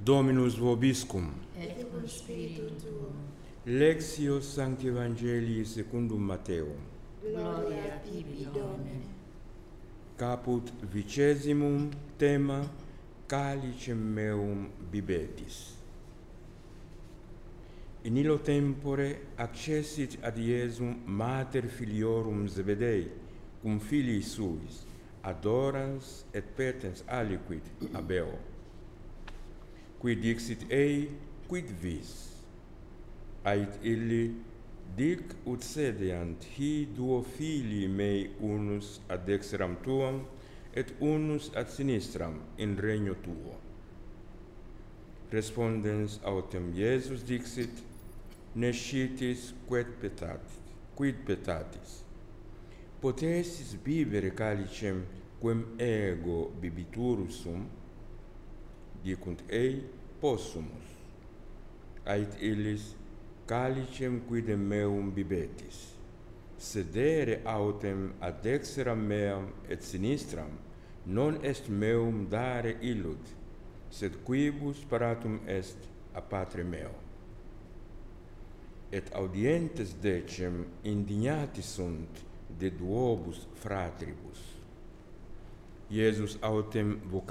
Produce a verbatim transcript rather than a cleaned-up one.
Dominus vobiscum. Et cum spiritu tuo. Lectio Sancti Evangelii secundum Matteum. Gloria tibi, Domine. Caput vicesimum tema calicem meum bibetis. In illo tempore accessit ad Iesum mater filiorum Zebedei, cum filii suis, adorans et petens aliquid abeo. Qui dixit ei, quid vis? Ait illi, dic ut sedeant hi duo filii mei unus ad dexteram tuam, et unus ad sinistram in regno tuo. Respondens autem Iesus dixit, nescitis quid petatis, quid petatis. Potessis bibere calicem quem ego bibiturus sum? Dicunt ei, possumus. Ait illis, calicem quidem meum bibetis. Sedere autem ad dexteram meam et sinistram, non est meum dare illud, sed quibus paratum est a Patre meo. Et audientes decem indignati sunt de duobus fratribus. Iesus autem vocat